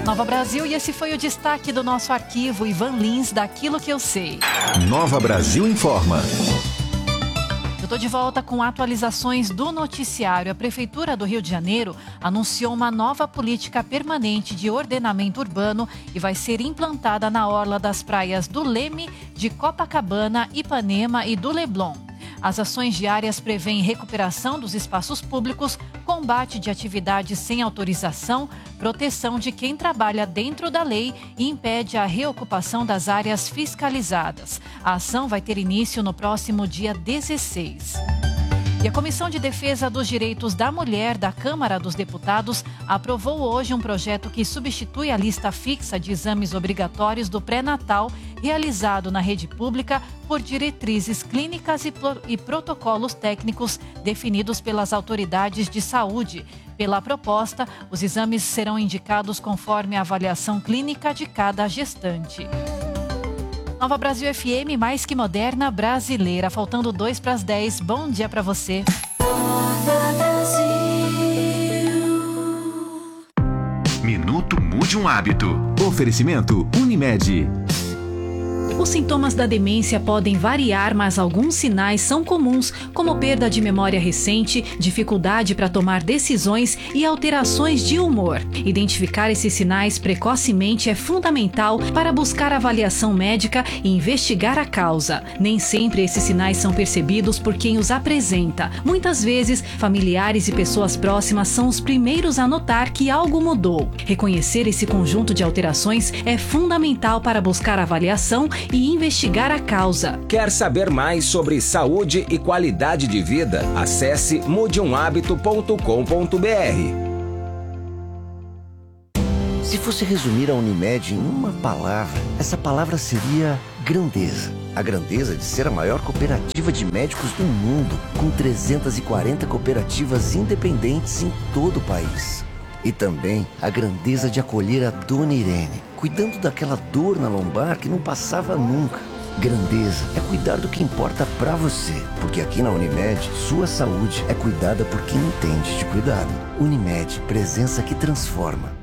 Nova Brasil, e esse foi o destaque do nosso arquivo Ivan Lins, daquilo que eu sei. Nova Brasil informa. Eu estou de volta com atualizações do noticiário. A Prefeitura do Rio de Janeiro anunciou uma nova política permanente de ordenamento urbano e vai ser implantada na orla das praias do Leme, de Copacabana, Ipanema e do Leblon. As ações diárias prevêem recuperação dos espaços públicos, combate de atividades sem autorização, proteção de quem trabalha dentro da lei e impede a reocupação das áreas fiscalizadas. A ação vai ter início no próximo dia 16. E a Comissão de Defesa dos Direitos da Mulher da Câmara dos Deputados aprovou hoje um projeto que substitui a lista fixa de exames obrigatórios do pré-natal realizado na rede pública por diretrizes clínicas e protocolos técnicos definidos pelas autoridades de saúde. Pela proposta, os exames serão indicados conforme a avaliação clínica de cada gestante. Nova Brasil FM, mais que moderna, brasileira. Faltando 2 para as 10. Bom dia para você. Minuto Mude um Hábito. Oferecimento Unimed. Os sintomas da demência podem variar, mas alguns sinais são comuns, como perda de memória recente, dificuldade para tomar decisões e alterações de humor. Identificar esses sinais precocemente é fundamental para buscar avaliação médica e investigar a causa. Nem sempre esses sinais são percebidos por quem os apresenta. Muitas vezes, familiares e pessoas próximas são os primeiros a notar que algo mudou. Reconhecer esse conjunto de alterações é fundamental para buscar avaliação e investigar a causa. Quer saber mais sobre saúde e qualidade de vida? Acesse mudeumhabito.com.br. Se fosse resumir a Unimed em uma palavra, essa palavra seria grandeza. A grandeza de ser a maior cooperativa de médicos do mundo, com 340 cooperativas independentes em todo o país. E também a grandeza de acolher a Dona Irene, cuidando daquela dor na lombar que não passava nunca. Grandeza é cuidar do que importa pra você, porque aqui na Unimed, sua saúde é cuidada por quem entende de cuidado. Unimed, presença que transforma.